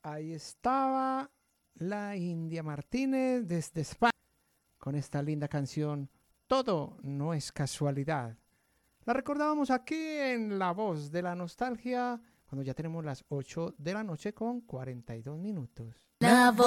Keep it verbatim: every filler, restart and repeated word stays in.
Ahí estaba la India Martínez desde España con esta linda canción Todo no es casualidad. La recordábamos aquí en La Voz de la Nostalgia cuando ya tenemos las ocho de la noche con cuarenta y dos minutos. La